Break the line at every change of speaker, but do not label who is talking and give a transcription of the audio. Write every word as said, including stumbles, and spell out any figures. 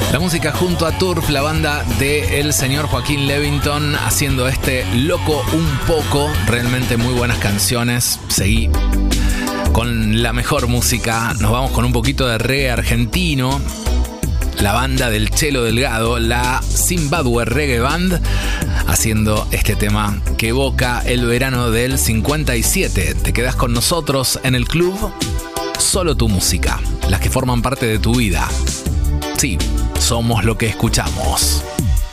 La música junto a Turf, la banda del señor Joaquín Levington, haciendo este Loco un Poco. Realmente muy buenas canciones. Seguí con la mejor música. Nos vamos con un poquito de reggae argentino. La banda del Chelo Delgado, la Zimbabwe Reggae Band, haciendo este tema que evoca el verano del cincuenta y siete. Te quedas con nosotros en el club. Solo tu música, las que forman parte de tu vida. Sí, somos lo que escuchamos.